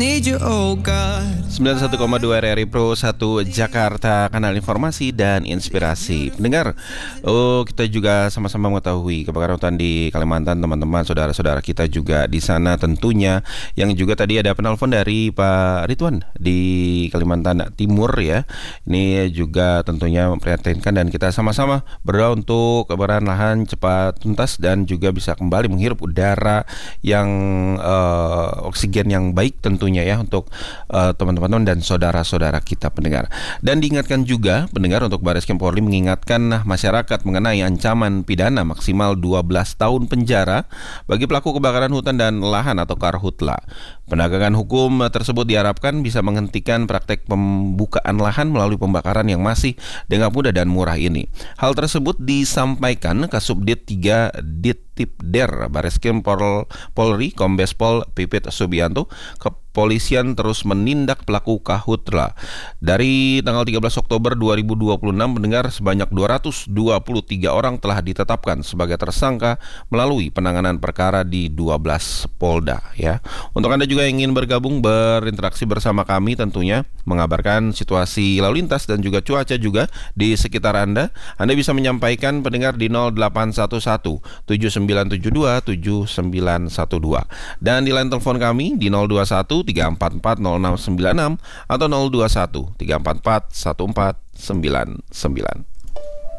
need you, oh God. 91,2 RRI Pro 1 Jakarta, kanal informasi dan inspirasi. Pendengar, kita juga sama-sama mengetahui kebakaran hutan di Kalimantan, teman-teman, saudara-saudara kita juga di sana tentunya. Yang juga tadi ada penelpon dari Pak Ridwan di Kalimantan Timur ya. Ini juga tentunya memprihatinkan dan kita sama-sama berdoa untuk kebakaran lahan cepat tuntas dan juga bisa kembali menghirup udara yang oksigen yang baik tentunya ya untuk teman-teman dan saudara-saudara kita pendengar. Dan diingatkan juga pendengar untuk Bareskrim Polri mengingatkan masyarakat mengenai ancaman pidana maksimal 12 tahun penjara bagi pelaku kebakaran hutan dan lahan atau karhutla. Penegakan hukum tersebut diharapkan bisa menghentikan praktek pembukaan lahan melalui pembakaran yang masih dengan mudah dan murah ini. Hal tersebut disampaikan Kasubdit 3 Dittipder Bareskrim Polri Kombes Pol Pipit Subianto. Kepolisian terus menindak pelaku karhutla. Dari tanggal 13 Oktober 2026 pendengar sebanyak 223 orang telah ditetapkan sebagai tersangka melalui penanganan perkara di 12 Polda ya. Untuk Anda juga yang ingin bergabung berinteraksi bersama kami tentunya mengabarkan situasi lalu lintas dan juga cuaca juga di sekitar Anda bisa menyampaikan pendengar di 0811 7972 7912 dan di line telepon kami di 021 344 0696 atau 021 344 1499.